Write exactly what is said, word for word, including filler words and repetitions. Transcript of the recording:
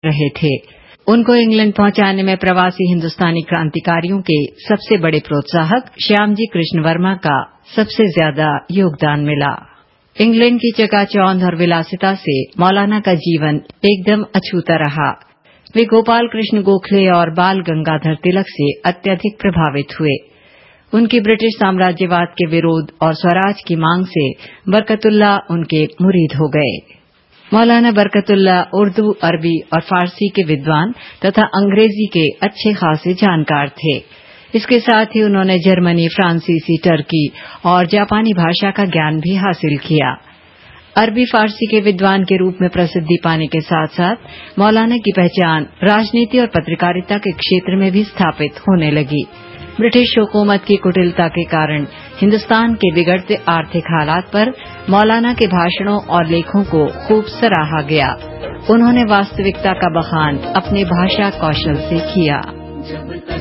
रहे थे। उनको इंग्लैंड पहुंचाने में प्रवासी हिंदुस्तानी क्रांतिकारियों के सबसे बड़े प्रोत्साहक श्यामजी कृष्ण वर्मा का सबसे ज्यादा योगदान मिला। इंग्लैंड की चकाचौंध और विलासिता से मौलाना का जीवन एकदम अछूता रहा। वे गोपाल कृष्ण गोखले और बाल गंगाधर तिलक से अत्यधिक प्रभावित हुए। उनकी ब्रिटिश साम्राज्यवाद के विरोध और स्वराज की मांग से बरकतुल्लाह उनके मुरीद हो गए। मौलाना बरकतुल्लाह उर्दू, अरबी और फारसी के विद्वान तथा अंग्रेजी के अच्छे खासे जानकार थे। इसके साथ ही उन्होंने जर्मनी, फ्रांसीसी, टर्की और जापानी भाषा का ज्ञान भी हासिल किया। अरबी फारसी के विद्वान के रूप में प्रसिद्धि पाने के साथ साथ मौलाना की पहचान राजनीति और पत्रकारिता के क्षेत्र में भी स्थापित होने लगी। ब्रिटिश हुकूमत की कुटिलता के कारण हिंदुस्तान के बिगड़ते आर्थिक हालात पर मौलाना के भाषणों और लेखों को खूब सराहा गया। उन्होंने वास्तविकता का बखान अपने भाषा कौशल से किया।